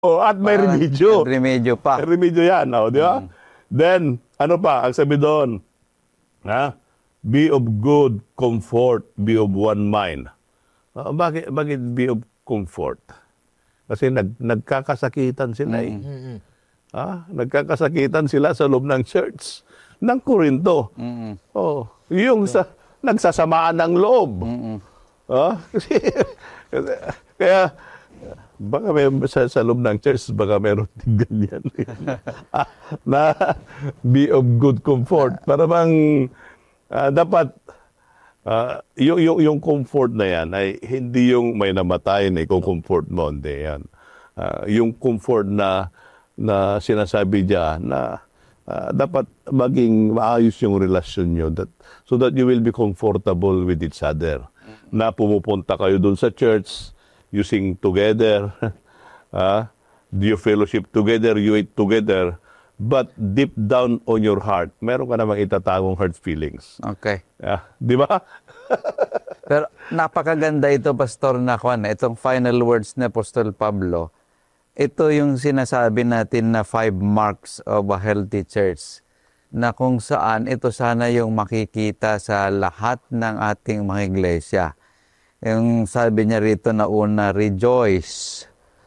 at may remedyo. Remedyo pa. May remedyo yan, di ba? Then, ano pa, ang sabi doon, be of good comfort, be of one mind. Bakit be of comfort? Kasi nagkakasakitan sila eh. Nagkakasakitan sila sa loob ng church ng Corinto. Yung nagsasamaan ng loob. Kasi, kaya, baka may sa loob ng church, baka meron din ganyan. Na be of good comfort. Para bang dapat yung comfort na yan ay hindi yung may namatay na i-comfort mo. Hindi yan. Yung comfort na sinasabi diyan na dapat maging maayos yung relasyon nyo so that you will be comfortable with each other. Na pumupunta kayo doon sa church, you sing together, you fellowship together, you eat together, but deep down on your heart, meron ka namang itatagong hurt feelings. Okay. Di ba? Pero napakaganda ito, Pastor Nakwan. Itong final words ni Apostol Pablo, ito yung sinasabi natin na 5 marks of a healthy church, na kung saan ito sana yung makikita sa lahat ng ating mga iglesia. Yung sabi niya rito na una, rejoice.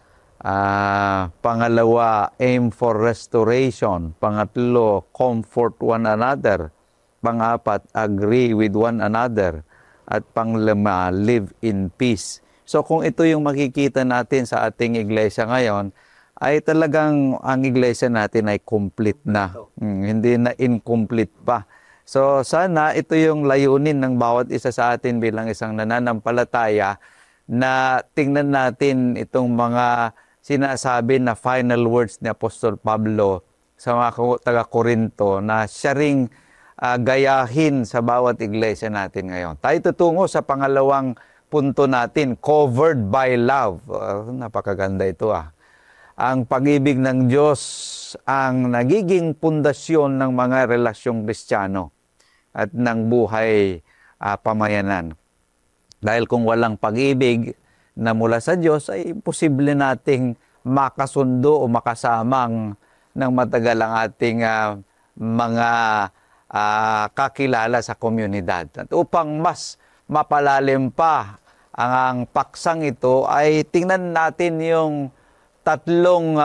Pangalawa, aim for restoration. Pangatlo, comfort one another. Pangapat, agree with one another. At panglima, live in peace. So kung ito yung makikita natin sa ating iglesia ngayon, ay talagang ang iglesia natin ay complete na. Hindi na incomplete pa. So sana ito yung layunin ng bawat isa sa atin bilang isang nananampalataya, na tingnan natin itong mga sinasabi na final words ni Apostol Pablo sa mga taga-Korinto, na siya ring gayahin sa bawat iglesia natin ngayon. Tayo tutungo sa pangalawang punto natin, covered by love. Napakaganda ito Ang pag-ibig ng Diyos ang nagiging pundasyon ng mga relasyong Kristiyano at ng buhay pamayanan. Dahil kung walang pag-ibig na mula sa Diyos, ay imposible nating makasundo o makasamang ng matagal ang ating mga kakilala sa komunidad. At upang mas mapalalim pa ang paksang ito, ay tingnan natin yung tatlong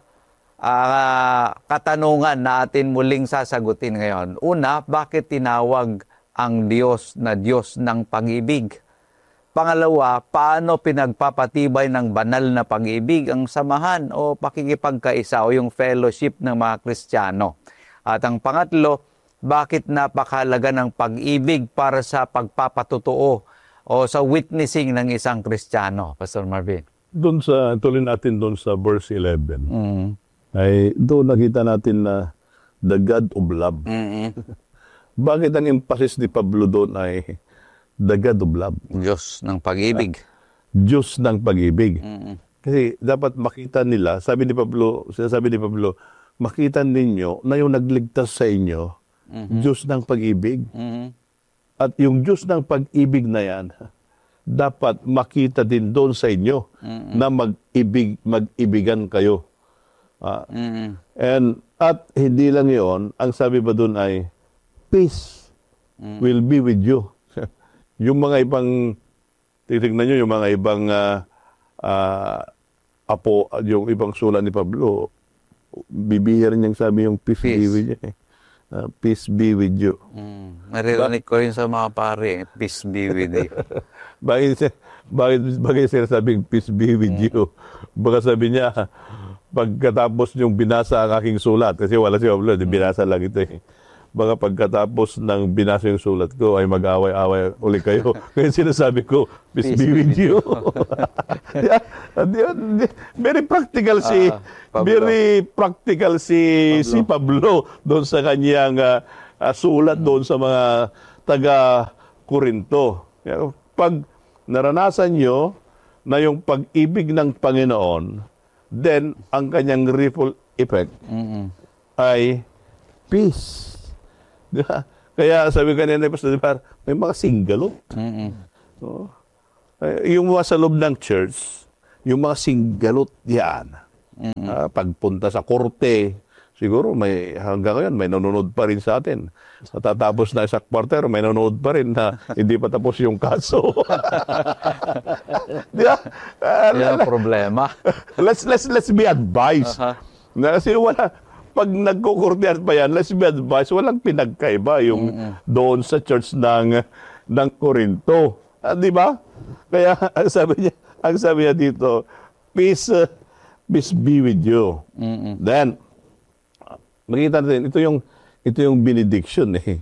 katanungan na atin muling sasagutin ngayon. Una, bakit tinawag ang Diyos na Diyos ng pag-ibig? Pangalawa, paano pinagpapatibay ng banal na pag-ibig ang samahan o pakikipagkaisa o yung fellowship ng mga Kristiyano? At ang pangatlo, bakit napakahalaga ng pag-ibig para sa pagpapatotoo o sa witnessing ng isang Kristiyano, Pastor Marvin? Tuloy natin doon sa verse 11. Ay doon nakita natin na the God of love. Bakit ang emphasis ni Pablo doon ay the God of love? Diyos ng pag-ibig. Diyos ng pag-ibig. Kasi dapat makita nila, sinasabi ni Pablo, makita ninyo na yung nagligtas sa inyo, Diyos ng pag-ibig. At yung Diyos ng pag-ibig na yan, dapat makita din doon sa inyo na mag-ibigan kayo. At hindi lang yun, ang sabi ba doon ay, peace will be with you. Yung mga ibang, titignan nyo, yung mga ibang yung ibang sulat ni Pablo, bibihir niyang sabi yung peace. Be with you. Peace be with you. Naririnig ko rin sa mga pare, peace be with you. Bakit sinasabing peace be with you? Baka sabi niya, pagkatapos niyong binasa ang aking sulat, kasi wala si Pablo, binasa lang ito Baka pagkatapos ng binasa yung sulat ko, ay mag-away-away uli kayo. Kaya sinasabi ko, peace be with you. Very practical si Pablo doon sa kanyang sulat doon sa mga taga-Korinto. Pag naranasan nyo na yung pag-ibig ng Panginoon, then ang kanyang ripple effect ay peace. Kaya sabi kanina, Pastor Dipar, may mga singalot. Yung mga sa loob ng church, yung mga singalot yan, Pagpunta sa korte, siguro hanggang ngayon may nanonood pa rin sa atin. Tatapos na sa kwarter, may nanonood pa rin na hindi pa tapos yung kaso. Di ba? Yan ang problema. Let's be advised. Kasi pag nagkukurtihan pa yan, let's be advised, walang pinagkaiba yung doon sa church ng Corinto. Di ba? Kaya ang sabi niya dito, peace be with you. Then, makita natin, ito yung benediction eh.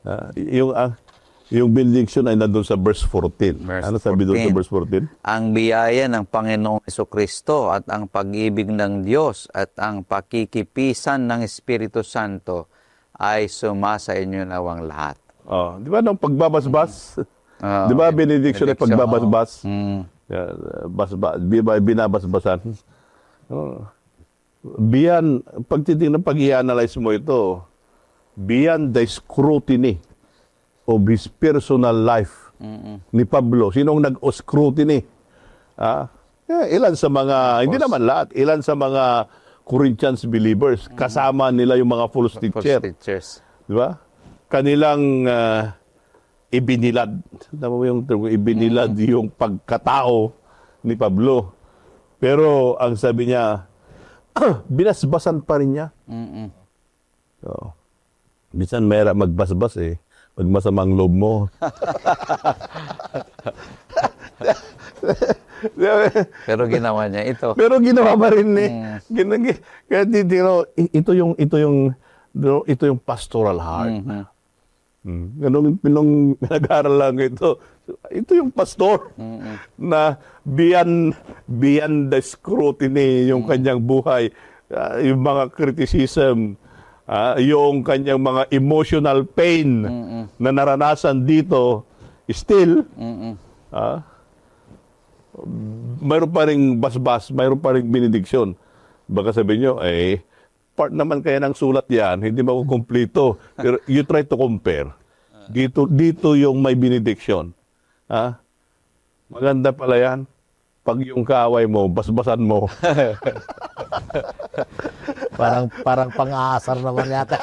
Yung benediction ay nandun sa verse 14. Ano sabi doon sa verse 14? Ang biyaya ng Panginoong Jesucristo at ang pag-ibig ng Diyos at ang pakikipisan ng Espiritu Santo ay sumasa inyo nawang lahat. Di ba nung pagbabasbas? Di ba benediction ay pagbabasbas? Binabasbasan. Pag i-analyze mo ito, beyond the scrutiny of his personal life ni Pablo. Sinong nag-scrutiny? Ilan sa mga, hindi naman lahat, ilan sa mga Corinthians believers, kasama nila yung mga false teachers. Di ba? Kanilang ibinilad. Tama mo yung term, ibinilad yung pagkatao ni Pablo. Pero ang sabi niya, binasbasan pa rin niya. So, minsan mayroon magbasbas eh. Pag masamang loob mo. Pero ginawa niya ito. Pero ginawa pa rin eh. Kaya ito yung pastoral heart. Ganun nung nag-aaral lang ito. Ito yung pastor na beyond the scrutiny yung kanyang buhay, yung mga criticism, yung kanyang mga emotional pain na naranasan dito, still, mayroon pa ring basbas, mayroon pa ring benediction. Baka sabihin nyo, part naman kaya ng sulat yan, hindi makukumplito. Pero you try to compare. Dito yung may benediction. Maganda pala yan. Pag yung kaaway mo, basbasan mo. parang pang-aasar naman yata.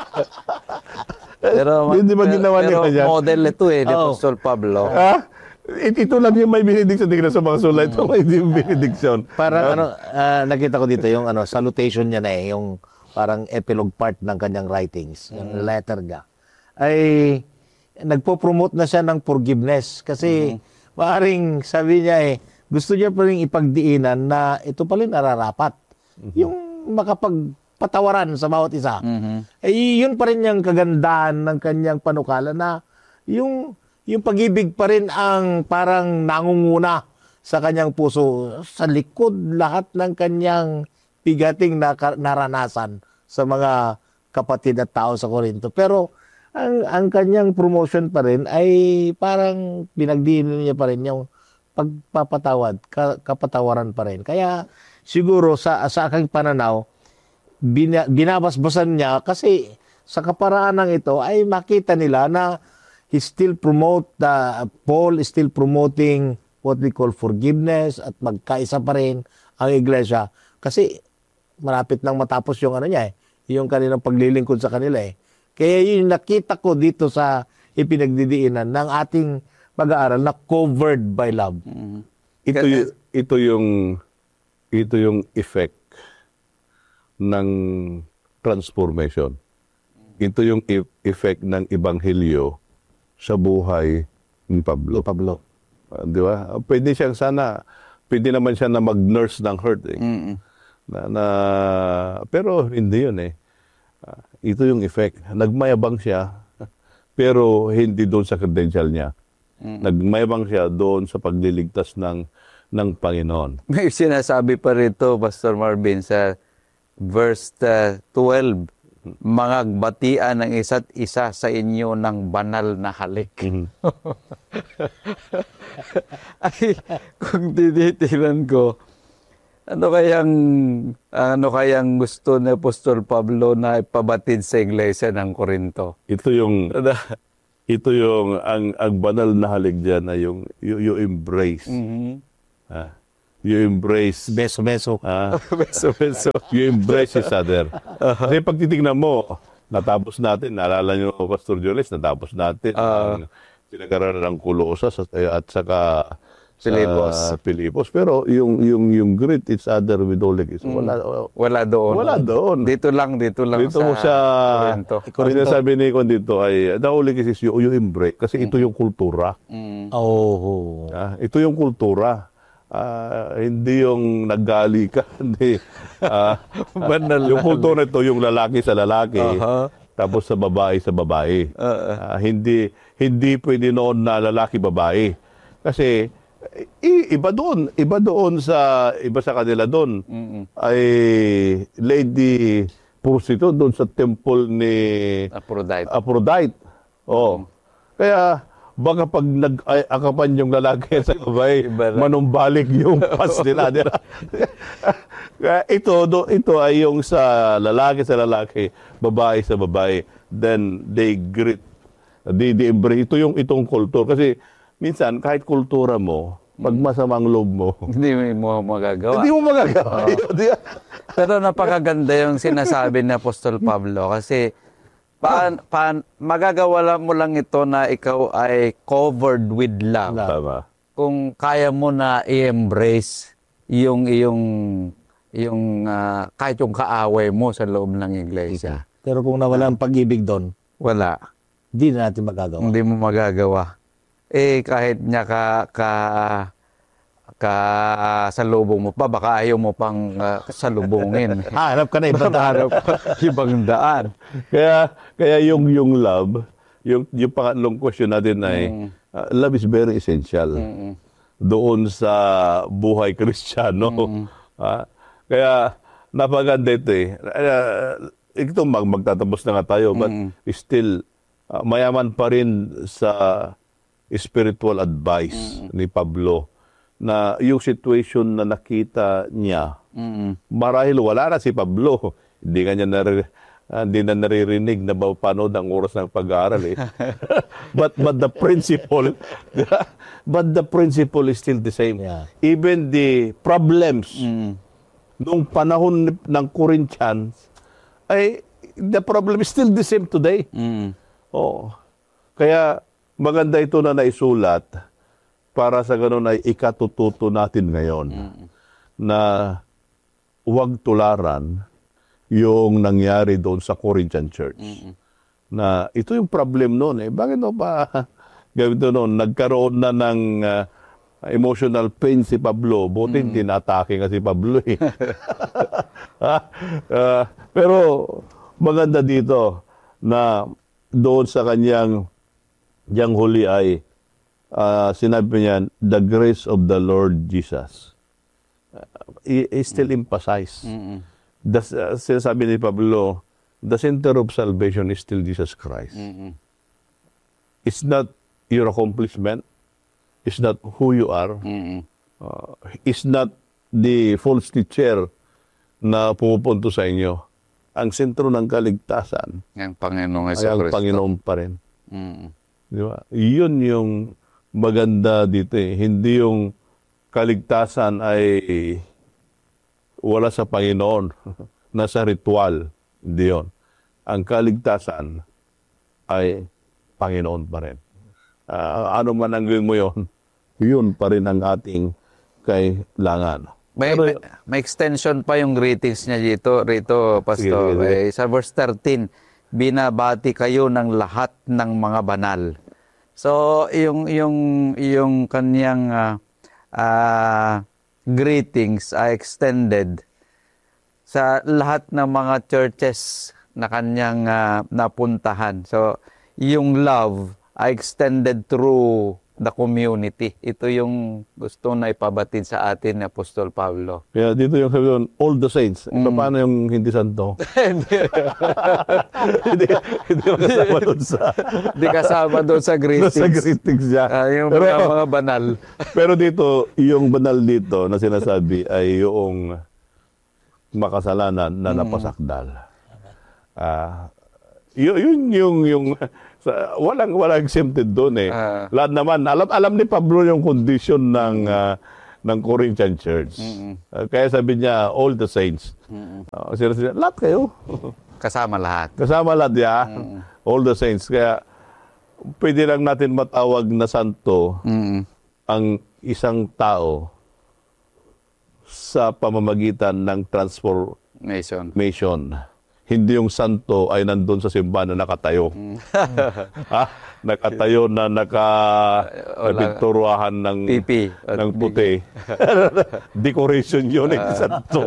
Pero Hindi ba ginawa niya kanya? model ito ni Apostol Pablo. Ito lang yung may benediction. Tingnan sa mga sulat. Ito may benediction. Parang nakita ko dito yung salutation niya na yung parang epilogue part ng kanyang writings, yung letter niya. Ay nagpo-promote na siya ng forgiveness kasi maaring sabi niya gusto niya pa rin ipagdiinan na ito pala nararapat. Yung makapagpatawaran sa bawat isa. Yun pa rin yung kagandahan ng kanyang panukala na yung pag-ibig pa rin ang parang nangunguna sa kanyang puso. Sa likod lahat ng kanyang bigating naranasan sa mga kapatid at tao sa Corinto. Pero ang kanyang promotion pa rin ay parang pinagdiinan niya pa rin yung pagpapatawad, kapatawaran pa rin. Kaya siguro sa aking pananaw, binabasbasan niya kasi sa kaparaanan ito ay makita nila na Paul is still promoting what we call forgiveness at magkaisa pa rin ang iglesia. Kasi malapit nang matapos yung yung kanilang paglilingkod sa kanila Kaya yun nakita ko dito sa ipinagdidiinan ng ating pag-aaral na covered by love. Ito yung effect ng transformation. Ito yung effect ng ebanghelyo sa buhay ni Pablo. Di ba? Pwede naman siya na mag-nurse ng hurt. Pero hindi yun ito yung effect. Nagmayabang siya, pero hindi doon sa credential niya. Nagmayabang siya doon sa pagliligtas ng Panginoon. May sinasabi pa rito, Pastor Marvin, sa verse 12, mga batian ng isa't isa sa inyo ng banal na halik. Ay, kung tititilan ko, ano kayang gusto ni Apostol Pablo na ipabatid sa iglesia ng Corinto? Ito yung ang banal na halik diyan na yung you embrace. you embrace Beso-beso. Beso-beso. you embrace each other. Kasi pag titignan mo, natapos natin, naalala nyo, Pastor Jones, natapos natin ang pinag-aralan ng Colosas at saka sa Pilipos. Pero yung greet each other with all like Wala doon. Wala doon. Dito lang Dito sa mo sa Corinto. sabi ni Con dito ay the holy is you embrace kasi ito yung kultura. Oh. Ito yung kultura. Hindi yung naggali ka. Hindi. Yung kultura ito, yung lalaki sa lalaki. Tapos sa babae. Hindi pwede noon na lalaki babae. Kasi iba doon sa kanila doon. Ay lady prostitute doon sa temple ni Aphrodite. Oh. Kaya baka pag nag-akapan yung lalaki sa babae, manumbalik yung pas nila. Kaya ito ay yung sa lalaki, babae sa babae. Then they greet. They embrace. Itong kultur. Kasi minsan, kahit kultura mo, pag masamang loob mo, Hindi mo magagawa. hindi mo magagawa. Pero napakaganda yung sinasabi ni Apostol Pablo kasi magagawa mo lang ito na ikaw ay covered with love. Tama. Kung kaya mo na i-embrace yung kahit yung kaaway mo sa loob ng iglesia. Pero kung nawala ang pag-ibig doon, Wala. hindi na natin magagawa. Hindi mo magagawa. Kahit niya salubong mo pa, baka ayaw mo pang salubungin. Hanap ka na ibang daan. Ibang daan. Kaya yung love, yung pangatlong question natin ay, love is very essential. Doon sa buhay Kristiyano. Kaya napaganda ito eh. Ito magtatapos na nga tayo, but still, mayaman pa rin sa spiritual advice ni Pablo na yung situation na nakita niya, marahil wala na si Pablo. Hindi na naririnig na paano ang oras ng pag-aaral eh. but the principle is still the same. Yeah. Even the problems nung panahon ng Corinthians ay the problem is still the same today. Oh. Kaya maganda ito na naisulat para sa ganun ay ikatututo natin ngayon na huwag tularan yung nangyari doon sa Corinthian Church. Na ito yung problem noon eh. Bakit no pa gawin noon? Nagkaroon na ng emotional pain si Pablo. Buti hindi na-atake nga si Pablo eh. Pero maganda dito na doon sa kanyang huli ay sinabi niya, the grace of the Lord Jesus. He still emphasize. Sinasabi ni Pablo, the center of salvation is still Jesus Christ. It's not your accomplishment. It's not who you are. It's not the false teacher na pumupunto sa inyo. Ang sentro ng kaligtasan Ang Panginoong ay ang Panginoon pa rin. Di ba? Yun yung maganda dito eh. Hindi yung kaligtasan ay wala sa Panginoon, nasa ritual. Hindi yun. Ang kaligtasan ay Panginoon pa rin. Ano man ang gawin mo yun, yun pa rin ang ating kailangan. May extension pa yung greetings niya rito, Pastor. Sige. Sa verse 13, binabati kayo ng lahat ng mga banal. So, yung kanyang greetings ay extended sa lahat ng mga churches na kanyang napuntahan. So, yung love ay extended through the community. Ito yung gusto na ipabatid sa atin ni Apostol Pablo. Kaya dito yung sabi doon, all the saints. Paano yung hindi santo? hindi kasama doon sa... Hindi kasama doon sa greetings. Sa greetings niya. Yung mga banal. Pero dito, yung banal dito na sinasabi ay yung makasalanan na napasakdal. Yung walang exempted doon eh. Lahat naman, alam ni Pablo yung condition ng ng Corinthian Church. Kaya sabi niya, all the saints. Lahat kayo. Kasama lahat. Kasama lahat ya. All the saints. Kaya pwede lang natin matawag na santo ang isang tao sa pamamagitan ng transformation. Hindi yung santo ay nandun sa simbahan na nakatayo. Nakatayo na nabinturuhan ng Pipi. ng puti. Decoration yun, santo.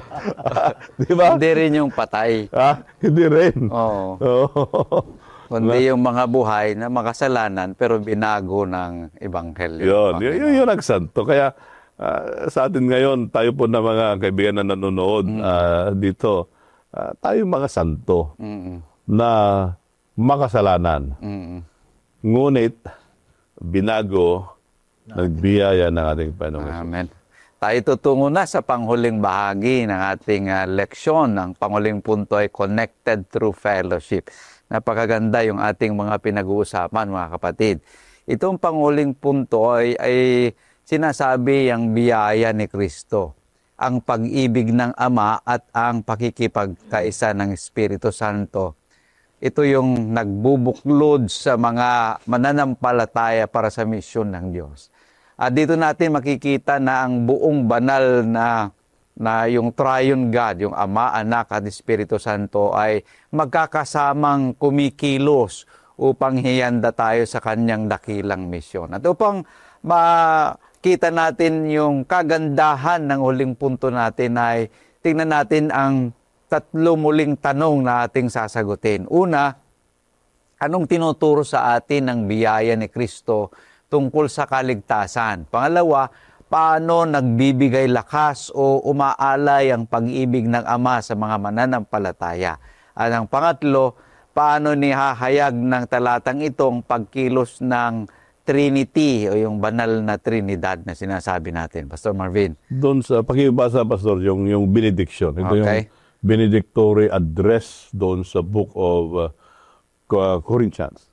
Di ba? Hindi rin yung patay. Hindi rin. Oo. Oo. Kundi yung mga buhay na makasalanan pero binago ng ebanghelyo. Yun ang santo. Kaya sa atin ngayon, tayo po na mga kaibigan na nanonood dito, tayo mga santo na makasalanan. Ngunit, binago, nagbiyaya ng ating Panginoon. Amen. Tayo tutungo na sa panghuling bahagi ng ating leksyon. Ang panghuling punto ay connected through fellowship. Napakaganda yung ating mga pinag-uusapan, mga kapatid. Itong panghuling punto ay sinasabi ang biyaya ni Kristo, ang pag-ibig ng Ama at ang pakikipagkaisa ng Espiritu Santo. Ito yung nagbubuklod sa mga mananampalataya para sa misyon ng Diyos. At dito natin makikita na ang buong banal na yung triune God, yung Ama, Anak at Espiritu Santo ay magkakasamang kumikilos upang hiyanda tayo sa kanyang dakilang misyon. At upang makita natin yung kagandahan ng huling punto natin ay tingnan natin ang 3 muling tanong na ating sasagutin. Una, anong tinuturo sa atin ng biyaya ni Kristo tungkol sa kaligtasan? Pangalawa, paano nagbibigay lakas o umaalay ang pag-ibig ng Ama sa mga mananampalataya? At ang pangatlo, paano nihahayag ng talatang itong pagkilos ng Trinity o yung banal na Trinidad na sinasabi natin? Pastor Marvin. Doon sa pakibasa, Pastor, yung benediction. Ito yung benedictory address doon sa book of Corinthians.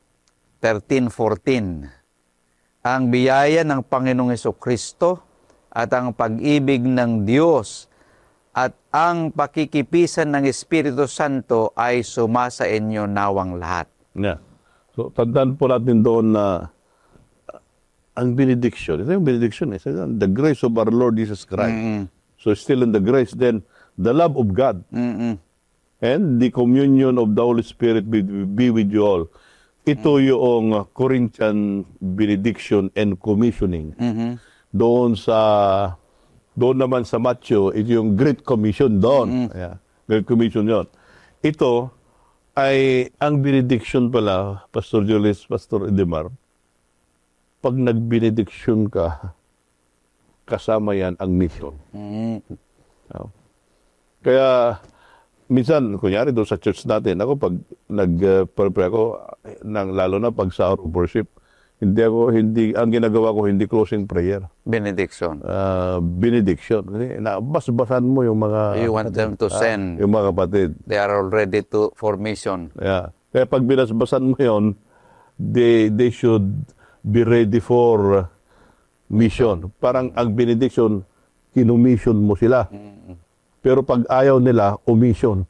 13:14. Ang biyaya ng Panginoong Jesucristo at ang pag-ibig ng Diyos at ang pakikipisan ng Espiritu Santo ay sumasa inyo nawang lahat. Yeah. So, tandaan po natin doon na ang benediction, ito yung benediction, the grace of our Lord Jesus Christ. So, still in the grace, then the love of God and the communion of the Holy Spirit be with you all. Ito yung Corinthian benediction and commissioning. Doon naman sa Matthew, ito yung Great Commission doon. Yeah. Great Commission yun. Ito ay ang benediction pala, Pastor Julius, Pastor Edemar, pag nag-benediction ka, kasama yan ang mission. Kaya, minsan, kunyari doon sa church natin, ako pag nag-prepare ako, lalo na pag sa hour of worship, ang ginagawa ko, hindi closing prayer. Benediction. Benediction. Kasi bas-basan mo yung mga... You want them to send. Yung mga kapatid. They are already for mission. Yeah. Kaya pag binasbasan mo yun, they should be ready for mission. Parang ang benediction, kinumission mo sila. Pero pag ayaw nila, omission.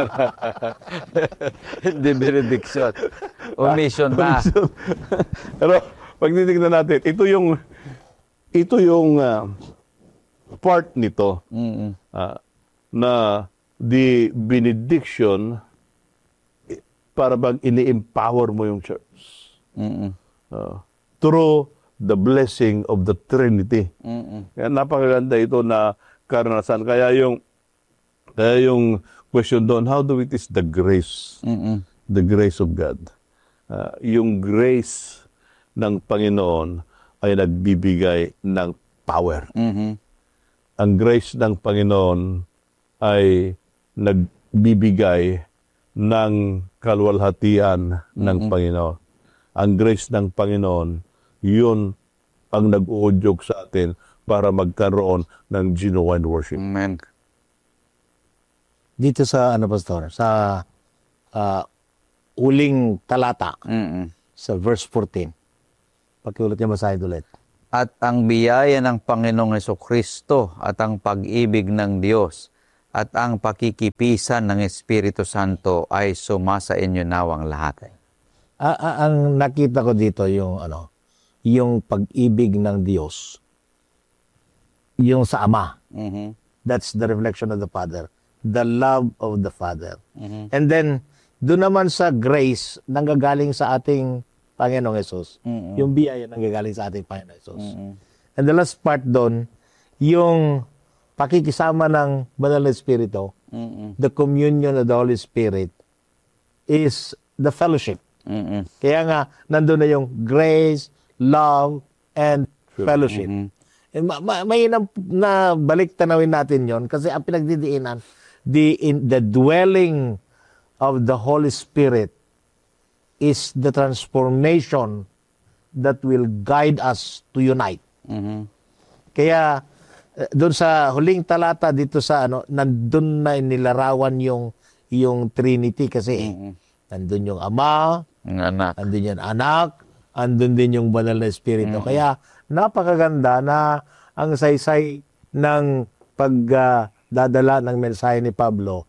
Hindi benediction. Omission na. Pero pag titignan natin, ito yung part nito na the benediction para bang ini-empower mo yung church. Through the blessing of the Trinity. Kaya napakaganda ito na karanasan. Kaya yung question doon, how do we teach the grace? The grace of God. Yung grace ng Panginoon ay nagbibigay ng power. Ang grace ng Panginoon ay nagbibigay ng kaluwalhatian ng Panginoon. Ang grace ng Panginoon, yun ang nag-uudyog sa atin para magkaroon ng genuine worship. Amen. Dito sa, Pastor, sa uling talata, sa verse 14. Pakiulit niya, basahin ulit. at ang biyaya ng Panginoong Hesukristo at ang pag-ibig ng Diyos at ang pakikipisan ng Espiritu Santo ay sumasa inyo nawang lahat. Ang nakita ko dito yung pag-ibig ng Diyos, yung sa Ama. That's the reflection of the Father. The love of the Father. And then, doon naman sa grace, nanggagaling sa ating Panginoong Hesus. Yung biyaya nanggagaling sa ating Panginoong Hesus. And the last part doon, yung pakikisama ng Banal na Espiritu, the communion of the Holy Spirit, is the fellowship. Kaya nga, nandun na yung grace, love, and fellowship. Mainam na balik tanawin natin yon kasi ang pinagdidiinan, the dwelling of the Holy Spirit is the transformation that will guide us to unite. Kaya doon sa huling talata dito sa nandun na nilarawan yung Trinity kasi nandun yung Ama, Anak. nandun yung Anak, andun din yung Banal na Espiritu. Kaya napakaganda na ang saysay ng pagdadala ng mensahe ni Pablo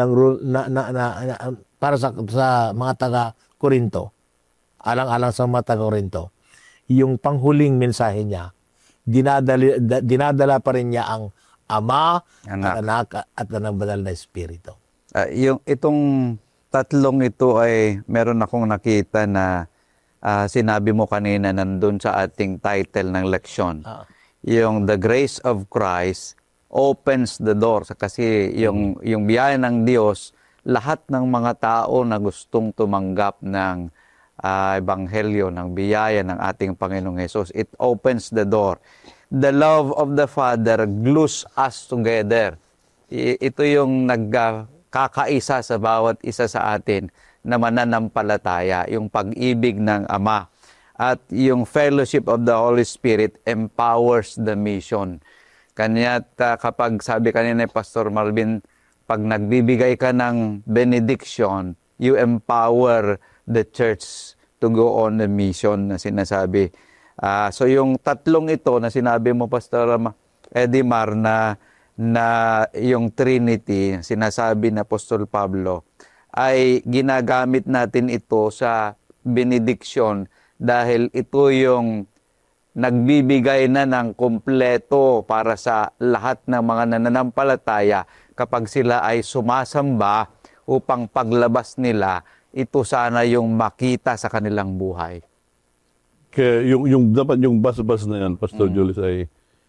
para sa mga taga-Korinto, alang-alang sa mga taga-Korinto, yung panghuling mensahe niya, dinadala pa rin niya ang Ama, Anak, at ang Banal na Espiritu. Itong tatlong ito ay meron akong nakita na sinabi mo kanina nandun sa ating title ng leksyon. Yung the grace of Christ opens the door. Kasi yung biyaya ng Diyos, lahat ng mga tao na gustong tumanggap ng ebanghelyo, ng biyaya ng ating Panginoong Hesus, it opens the door. The love of the Father glues us together. Ito yung nagkakaisa sa bawat isa sa atin na mananampalataya, yung pag-ibig ng Ama. At yung fellowship of the Holy Spirit empowers the mission. Kanya't kapag sabi kanina ni Pastor Marvin, pag nagbibigay ka ng benediction, you empower the church to go on the mission na sinasabi. So yung tatlong ito na sinabi mo, Pastor Edimar, na yung Trinity, sinasabi na Apostol Pablo, ay ginagamit natin ito sa benediction dahil ito yung nagbibigay na ng kumpleto para sa lahat ng mga nananampalataya kapag sila ay sumasamba upang paglabas nila, ito sana yung makita sa kanilang buhay. Kaya dapat yung bas-bas na yan, Pastor Julius, ay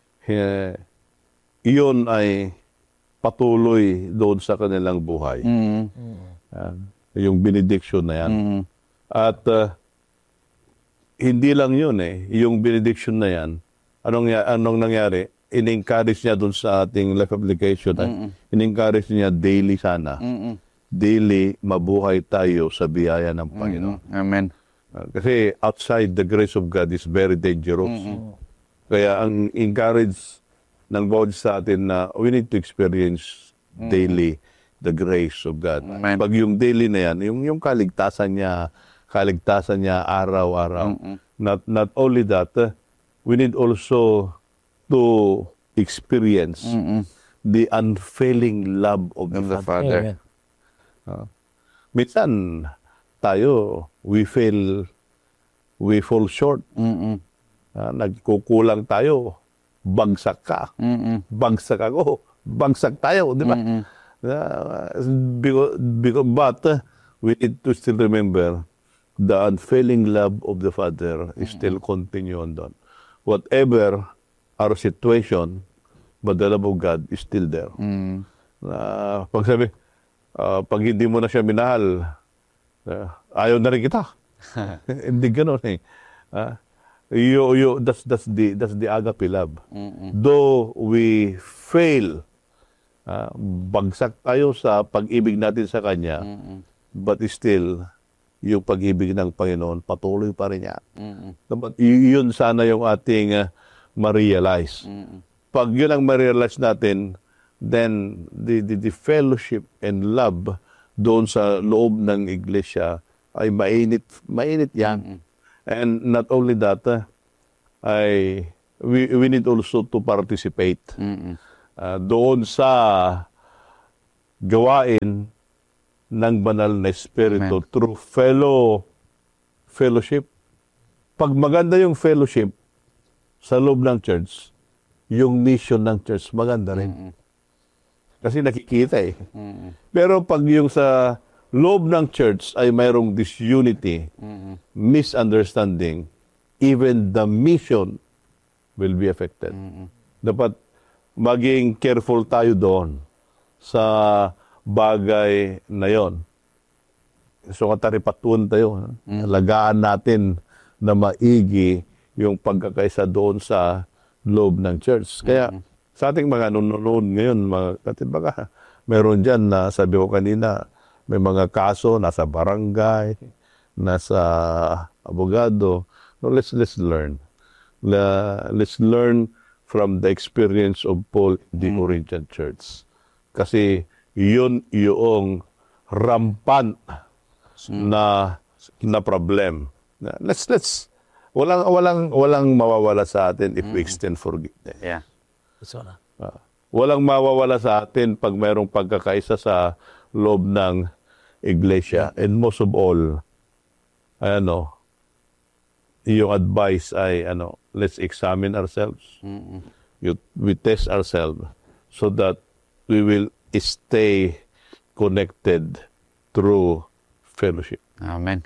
iyon ay patuloy doon sa kanilang buhay. Yung benediction na yan. At hindi lang yun yung benediction na yan, anong nangyari? In-encourage niya doon sa ating life application. In-encourage niya daily sana. Daily, mabuhay tayo sa biyaya ng Panginoon. Amen. Kasi outside the grace of God is very dangerous. Kaya ang encourage ng bawat sa atin na we need to experience daily the grace of God. Amen. Pag yung daily na yan, yung kaligtasan niya araw-araw. Not only that, we need also to experience the unfailing love of the Father. Minsan tayo, we fall short. Nagkukulang tayo. Bagsak ka. Bagsak ako. Bagsak tayo, di ba? But we need to still remember the unfailing love of the Father is still continuing on. Whatever our situation, but the love of God is still there. Pag hindi mo na siya minahal, ayaw na rin kita. Hindi gano'n that's the agape love. Though we fail, bagsak tayo sa pag-ibig natin sa Kanya, but still, yung pag-ibig ng Panginoon, patuloy pa rin yan. Yun sana yung ating ma-realize. Pag yun ang ma-realize natin, then the fellowship and love doon sa loob ng iglesia ay mainit yan. And not only that, ay we need also to participate doon sa gawain ng banal na Espiritu through fellowship. Pag maganda yung fellowship sa loob ng church, yung mission ng church maganda rin. Kasi nakikita eh. Pero pag yung sa loob ng church ay mayroong disunity, misunderstanding, even the mission will be affected. Dapat maging careful tayo doon sa bagay na yon. So kataripatun tayo. Alagaan natin na maigi yung pagkakaisa doon sa loob ng church. Kaya sa ating mga nanonood ngayon, mga kapatid, baka meron dyan na sabi ko kanina, may mga kaso nasa barangay, nasa abogado. No, let's learn. Let's learn from the experience of Paul in the Corinthian church. Kasi yun yung rampant na problem. Walang mawawala sa atin if we extend forgiveness. Yeah. Walang mawawala sa atin pag mayroong pagkakaisa sa loob ng iglesia. And most of all, yung advice ay let's examine ourselves. We test ourselves so that we will stay connected through fellowship. Amen.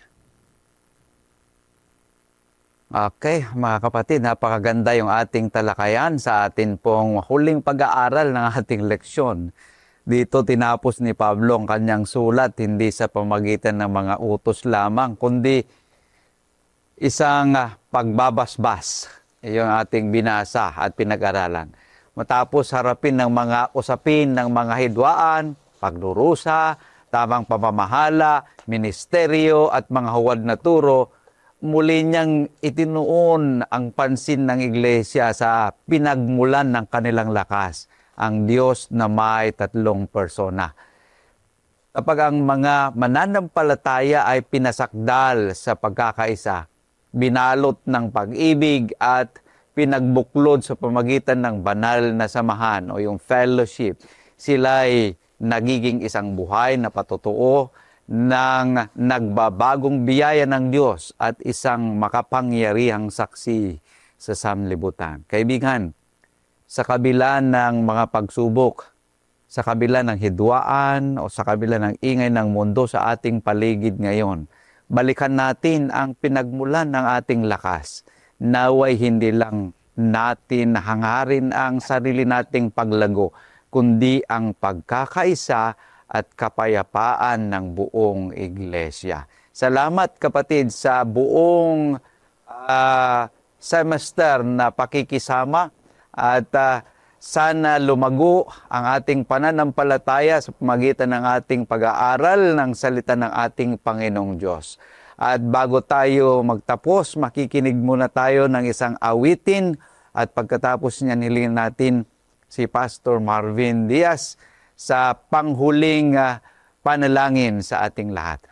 Okay, mga kapatid, napakaganda yung ating talakayan sa atin pong huling pag-aaral ng ating leksyon. Dito tinapos ni Pablo ang kanyang sulat, hindi sa pamagitan ng mga utos lamang, kundi isang pagbabasbas. Yung ating binasa at pinag-aralan. Matapos harapin ng mga usapin ng mga hidwaan, pagdurusa, tamang pamamahala, ministeryo at mga huwad na turo, muli niyang itinuon ang pansin ng iglesia sa pinagmulan ng kanilang lakas, ang Diyos na may tatlong persona. Kapag ang mga mananampalataya ay pinasakdal sa pagkakaisa, binalot ng pag-ibig at pinagbuklod sa pamagitan ng banal na samahan o yung fellowship, sila'y nagiging isang buhay na patotoo ng nagbabagong biyaya ng Diyos at isang makapangyarihang saksi sa sanlibutan. Kaibigan, sa kabila ng mga pagsubok, sa kabila ng hidwaan o sa kabila ng ingay ng mundo sa ating paligid ngayon, balikan natin ang pinagmulan ng ating lakas. Naway hindi lang natin hangarin ang sarili nating paglago, kundi ang pagkakaisa at kapayapaan ng buong iglesia. Salamat kapatid sa buong semester na pakikisama at sana lumago ang ating pananampalataya sa pamagitan ng ating pag-aaral ng salita ng ating Panginoong Diyos. At bago tayo magtapos, makikinig muna tayo ng isang awitin at pagkatapos niya nilingin natin si Pastor Marvin Diaz sa panghuling panalangin sa ating lahat.